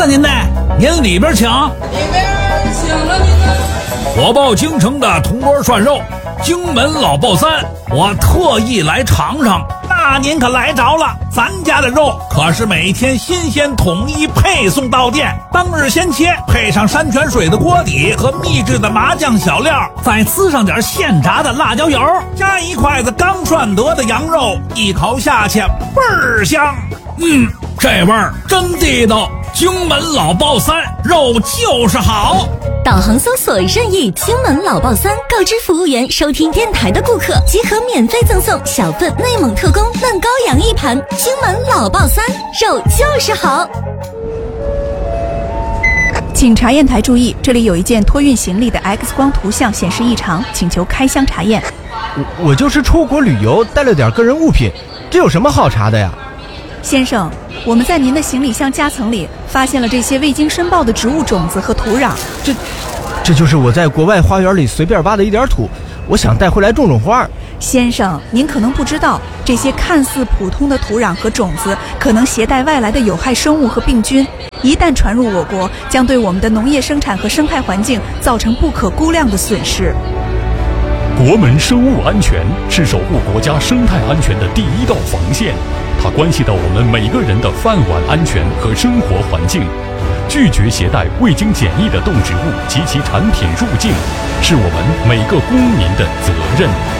您的，您里边请。 里边请了您的。 我报京城的铜锅涮肉，荆门老爆三，我特意来尝尝。那您可来着了，咱家的肉可是每天新鲜统一配送到店，当日先切，配上山泉水的锅底和秘制的麻酱小料，再滋上点现炸的辣椒油，加一筷子刚涮得的羊肉，一口下去倍儿香。这味儿真地道，荆门老爆三，肉就是好。 导航搜索任意荆门老爆三，告知服务员收听电台的顾客即可免费赠送小份内蒙特供嫩羔羊一盘。荆门老爆三，肉就是好。 请查验台注意，这里有一件托运行李的 X 光图像显示异常，请求开箱查验。 我就是出国旅游带了点个人物品，这有什么好查的呀？ 先生，我们在您的行李箱夹层里发现了这些未经申报的植物种子和土壤。 这就是我在国外花园里随便挖的一点土，我想带回来种种花。 先生，您可能不知道，这些看似普通的土壤和种子可能携带外来的有害生物和病菌，一旦传入我国，将对我们的农业生产和生态环境造成不可估量的损失。 国门生物安全是守护国家生态安全的第一道防线，它关系到我们每个人的饭碗安全和生活环境。拒绝携带未经检疫的动植物及其产品入境，是我们每个公民的责任。